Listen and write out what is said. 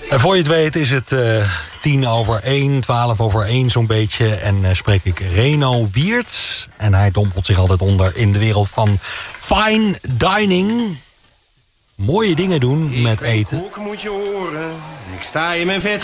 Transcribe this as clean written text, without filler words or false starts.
En voor je het weet is het 10:01, 12:01 zo'n beetje. En spreek ik Reno Wiertz. En hij dompelt zich altijd onder in de wereld van fine dining. Mooie dingen doen met eten. Moet je horen. Ik sta in mijn vet.